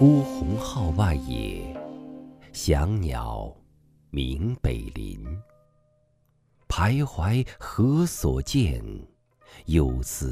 孤鸿号外野，翔鸟鸣北林。徘徊何所见？又似